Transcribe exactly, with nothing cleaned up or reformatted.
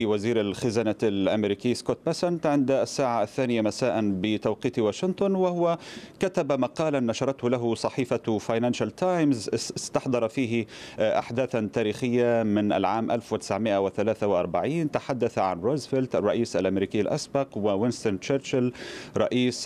وزير الخزانة الأمريكي سكوت باسنت عند الساعة الثانية مساء بتوقيت واشنطن، وهو كتب مقالا نشرته له صحيفة فاينانشال تايمز استحضر فيه أحداثا تاريخية من العام ألف وتسعمائة وثلاثة وأربعين. تحدث عن روزفلت الرئيس الأمريكي الأسبق ووينستون تشرشل رئيس